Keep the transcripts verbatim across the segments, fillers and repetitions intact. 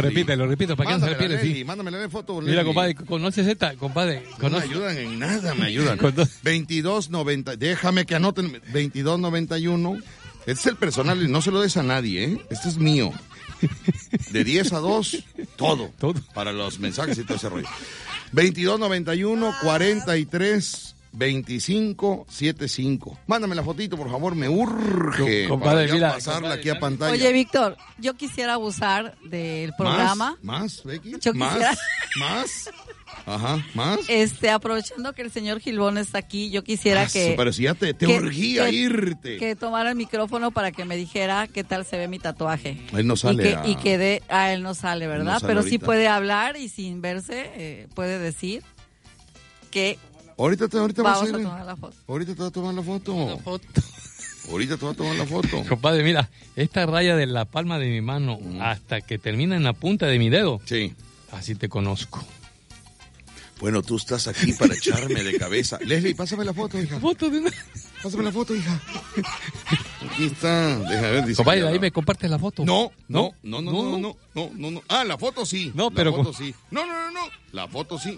Repítelo, repito, ¿para qué no se refiere? Sí. Mándame la foto. Mira, Leslie. compadre, ¿conoces esta? Compadre, ¿conoces? No me ayudan en nada, me ayudan. veintidós noventa, déjame que anoten, veintidós noventa y uno. Este es el personal, no se lo des a nadie, ¿eh? Este es mío. De diez a dos, todo. Todo. Para los mensajes y todo ese rollo. veintidós noventa y uno, cuarenta y tres, veinticinco, setenta y cinco. Mándame la fotito, por favor, me urge. Compadre, para mira, pasarla compadre, aquí a pantalla. Oye, Víctor, yo quisiera abusar del programa. ¿Más? ¿Más, Becky? Yo ¿Más? quisiera... ¿Más? Ajá, ¿más? Este, aprovechando que el señor Gilbón está aquí, yo quisiera ah, que... Pero si ya te, te que, urgía que, irte. Que tomara el micrófono para que me dijera qué tal se ve mi tatuaje. Él no sale. Y que, a... y que de, a él no sale, ¿verdad? No sale pero ahorita. sí puede hablar y sin verse eh, puede decir que... Ahorita te, ahorita vamos va a, a hacer, tomar la foto. Ahorita te va a tomar la foto. La foto. Ahorita te va a tomar la foto. Compadre, mira, esta raya de la palma de mi mano mm. hasta que termina en la punta de mi dedo. Sí. Así te conozco. Bueno, tú estás aquí para echarme de cabeza. Leslie, pásame la foto, hija. ¿Foto de una? Pásame la foto, hija. Aquí está. Deja ver. Dice compadre, ahí me compartes la foto. No, no, no, no, no, no, no, no, no, no. Ah, la foto sí. No, la pero... La foto sí. No, no, no, no. La foto sí.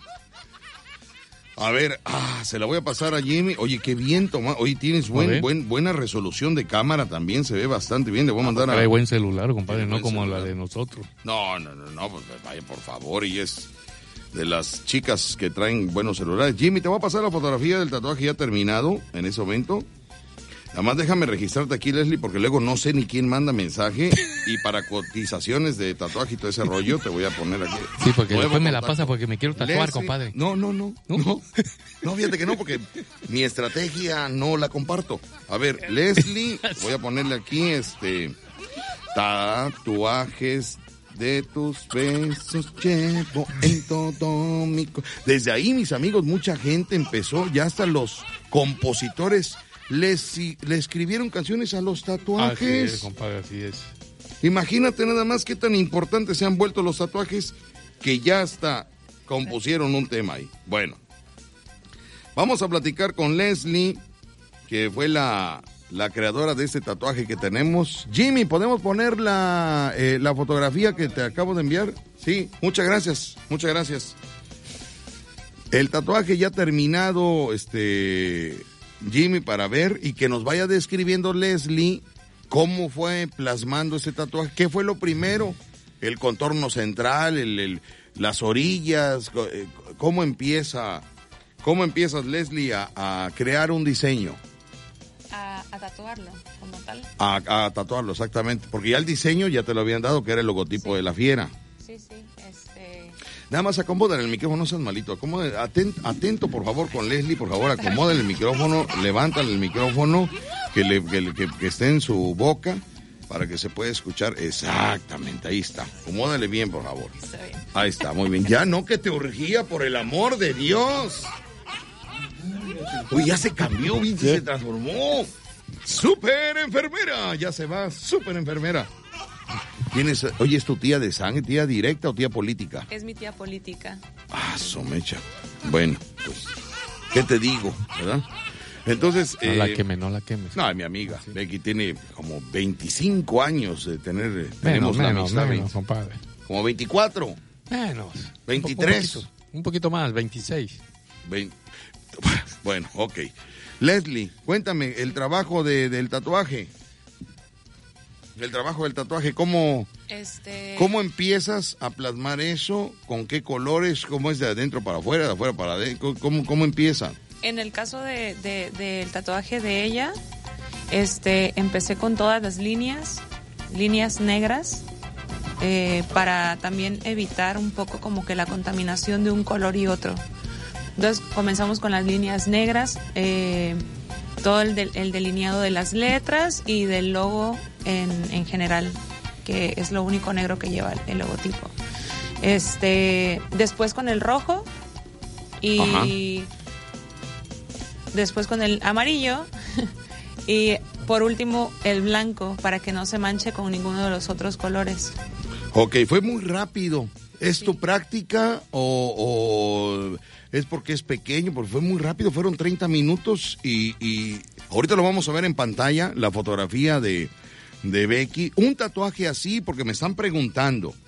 A ver, ah, se la voy a pasar a Jimmy. Oye, qué bien, Tomás. Oye, tienes buen, buen, buena resolución de cámara también. Se ve bastante bien. Le voy a mandar a... Trae buen celular, compadre, no como celular. La de nosotros. No, no, no, no. Pues vaya, por favor. Y es de las chicas que traen buenos celulares. Jimmy, te voy a pasar la fotografía del tatuaje ya terminado en ese momento. Nada más déjame registrarte aquí, Leslie, porque luego no sé ni quién manda mensaje. Y para cotizaciones de tatuaje y todo ese rollo, te voy a poner aquí. Sí, porque Nuevo después me la contacto. pasa porque me quiero tatuar, Leslie, compadre. No, no, no, no. No, no, fíjate que no, porque mi estrategia no la comparto. A ver, Leslie, voy a ponerle aquí, este, tatuajes de tus besos llevo en todo mi... Co Desde ahí, mis amigos, mucha gente empezó, ya hasta los compositores... Les, le escribieron canciones a los tatuajes. Así es, compadre, así es. Imagínate nada más qué tan importantes se han vuelto los tatuajes que ya hasta compusieron un tema ahí. Bueno, vamos a platicar con Leslie, que fue la, la creadora de este tatuaje que tenemos. Jimmy, ¿podemos poner la, eh, la fotografía que te acabo de enviar? Sí, muchas gracias, muchas gracias. El tatuaje ya terminado, este... Jimmy, para ver y que nos vaya describiendo Leslie cómo fue plasmando ese tatuaje, qué fue lo primero, el contorno central, el, el, las orillas, cómo empieza, cómo empiezas, Leslie, a, a crear un diseño. A, a tatuarlo, como tal. A, a tatuarlo, exactamente, porque ya el diseño ya te lo habían dado, que era el logotipo sí. de la fiera. Sí, sí, este... Nada más acomodan el micrófono, no seas malito. Acomode, atento, atento, por favor, con Leslie, por favor, acomódale el micrófono, levántale el micrófono, que, le, que, que, que esté en su boca para que se pueda escuchar. Exactamente, ahí está. Acomódale bien, por favor. Está bien. Ahí está, muy bien. Ya no que te urgía, por el amor de Dios. Uy, ya se cambió, ¿viste? Se transformó. ¡Súper enfermera! Ya se va, súper enfermera. ¿Tienes, oye, es tu tía de sangre, tía directa o tía política? Es mi tía política. Ah, somecha. Bueno, pues, ¿qué te digo, verdad? Entonces... No eh, la quemes, no la quemes. No, mi amiga, sí. Becky tiene como veinticinco años de tener... Menos, tenemos la menos, amistad, menos, compadre. Como veinticuatro. Menos. veintitrés. Un poquito, un poquito más, veintiséis. veinte. Bueno, ok. Leslie, cuéntame, el trabajo de, del tatuaje... El trabajo del tatuaje, ¿cómo, este... ¿cómo empiezas a plasmar eso? ¿Con qué colores? ¿Cómo es de adentro para afuera, de afuera para adentro? ¿Cómo, cómo empieza? En el caso de, de, del tatuaje de ella, este, empecé con todas las líneas, líneas negras, eh, para también evitar un poco como que la contaminación de un color y otro. Entonces comenzamos con las líneas negras, eh, todo el, de, el delineado de las letras y del logo en, en general, que es lo único negro que lleva el, el logotipo. Este, después con el rojo y Ajá. después con el amarillo y por último el blanco, para que no se manche con ninguno de los otros colores. Ok, fue muy rápido. ¿Es sí. tu práctica o, o es porque es pequeño? Porque fue muy rápido, fueron treinta minutos y, y ahorita lo vamos a ver en pantalla, la fotografía de, de Becky. Un tatuaje así, porque me están preguntando,